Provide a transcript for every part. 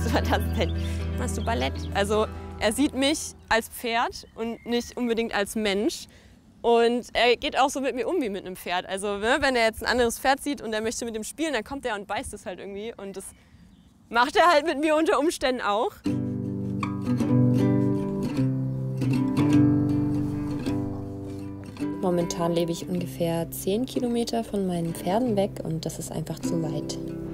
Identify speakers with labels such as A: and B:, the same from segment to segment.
A: Was war das denn? Machst du Ballett? Also er sieht mich als Pferd und nicht unbedingt als Mensch. Und er geht auch so mit mir um wie mit einem Pferd. Also ne, wenn er jetzt ein anderes Pferd sieht und er möchte mit dem spielen, dann kommt er und beißt es halt irgendwie. Und das macht er halt mit mir unter Umständen auch.
B: Momentan lebe ich ungefähr 10 Kilometer von meinen Pferden weg und das ist einfach zu weit.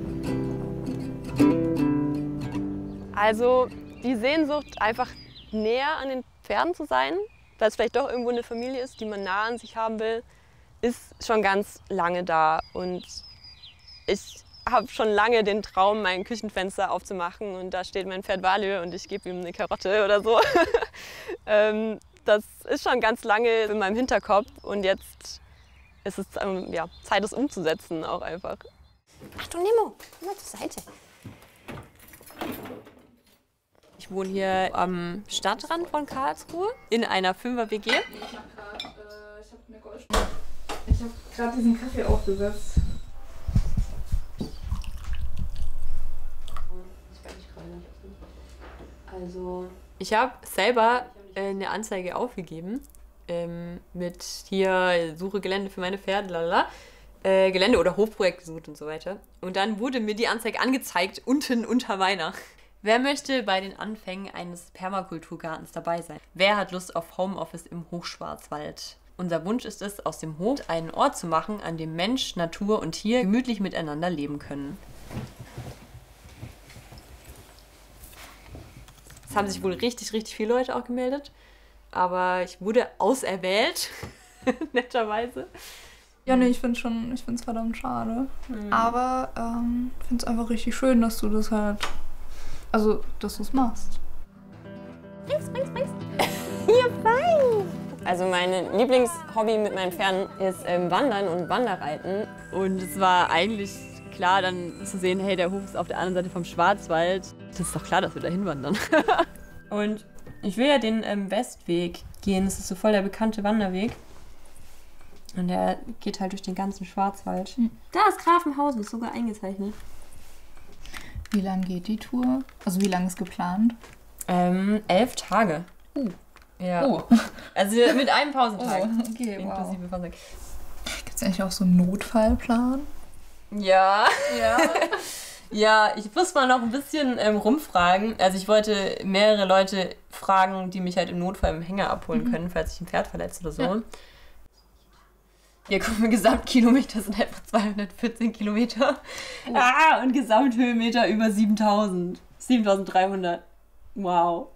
A: Also die Sehnsucht, einfach näher an den Pferden zu sein, weil es vielleicht doch irgendwo eine Familie ist, die man nah an sich haben will, ist schon ganz lange da. Und ich habe schon lange den Traum, mein Küchenfenster aufzumachen und da steht mein Pferd Valö und ich gebe ihm eine Karotte oder so. Das ist schon ganz lange in meinem Hinterkopf und jetzt ist es ja, Zeit, es umzusetzen auch einfach. Achtung, Nemo, komm mal zur Seite. Ich wohne hier am Stadtrand von Karlsruhe in einer 5er-WG.
C: Ich habe gerade diesen Kaffee aufgesetzt.
A: Also ich habe selber eine Anzeige aufgegeben mit hier suche Gelände für meine Pferde, lalala. Gelände- oder Hofprojekt gesucht und so weiter. Und dann wurde mir die Anzeige angezeigt, unten unter meiner. Wer möchte bei den Anfängen eines Permakulturgartens dabei sein? Wer hat Lust auf Homeoffice im Hochschwarzwald? Unser Wunsch ist es, aus dem Hof einen Ort zu machen, an dem Mensch, Natur und Tier gemütlich miteinander leben können. Es haben sich wohl richtig viele Leute auch gemeldet. Aber ich wurde auserwählt, netterweise.
C: Ja, nee, ich finde es verdammt schade. Aber ich finde es einfach richtig schön, dass du das halt, also, dass du es machst.
A: Bring's. Hier, fein! Also mein Lieblingshobby mit meinen Pferden ist Wandern und Wanderreiten. Und es war eigentlich klar, dann zu sehen, hey, der Hof ist auf der anderen Seite vom Schwarzwald. Das ist doch klar, dass wir da hinwandern. Und ich will ja den Westweg gehen. Das ist so voll der bekannte Wanderweg. Und der geht halt durch den ganzen Schwarzwald. Da ist Grafenhausen, ist sogar eingezeichnet.
C: Wie lang geht die Tour? Also wie lange ist geplant?
A: 11 Tage. Ja. Oh. Also mit einem Pausentag.
C: Oh, okay,
A: inklusive
C: wow.
A: Pausentag.
C: Gibt es eigentlich auch so einen Notfallplan?
A: Ja. Ja, ich muss mal noch ein bisschen rumfragen. Also ich wollte mehrere Leute fragen, die mich halt im Notfall im Hänger abholen können, falls ich ein Pferd verletze oder so. Ja. Hier kommen Gesamtkilometer sind etwa 214 Kilometer. Oh. Und Gesamthöhenmeter über 7000. 7300. Wow.